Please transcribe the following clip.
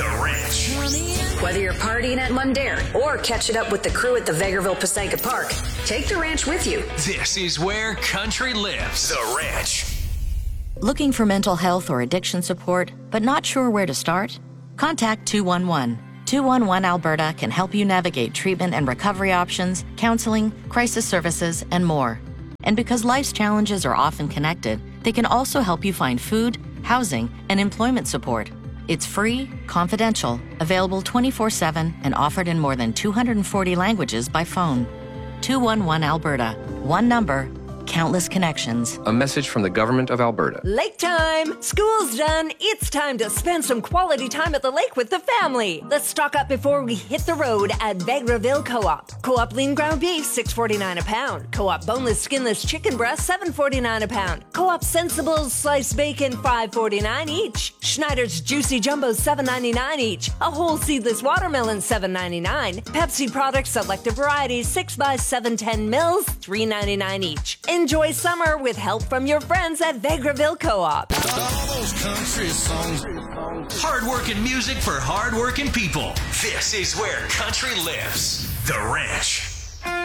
The Ranch. Whether you're partying at Mundair or catching up with the crew at the Vegreville Passaica Park, take the ranch with you. This is where country lives. The Ranch. Looking for mental health or addiction support, but not sure where to start? Contact 211. 211 Alberta can help you navigate treatment and recovery options, counseling, crisis services, and more. And because life's challenges are often connected, they can also help you find food, housing, and employment support. It's free, confidential, available 24/7, and offered in more than 240 languages by phone. 211 Alberta. One number, countless connections. A message from the Government of Alberta. Lake time! School's done. It's time to spend some quality time at the lake with the family. Let's stock up before we hit the road at Vegreville Co-op. Co-op lean ground beef, $6.49 a pound. Co-op boneless skinless chicken breast, $7.49 a pound. Co-op Sensibles sliced bacon, $5.49 each. Schneider's juicy jumbo, $7.99 each. A whole seedless watermelon, $7.99. Pepsi products, selected varieties, 6x7 10 mils, $3.99 each. Enjoy summer with help from your friends at Vegreville Co-op. Hard-working music for hard-working people. This is where country lives. The Ranch.